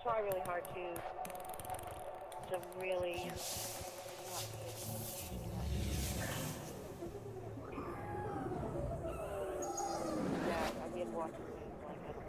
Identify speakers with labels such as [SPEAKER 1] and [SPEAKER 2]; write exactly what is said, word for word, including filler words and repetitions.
[SPEAKER 1] try really hard to to really not pay attention. Yeah, I've been watching.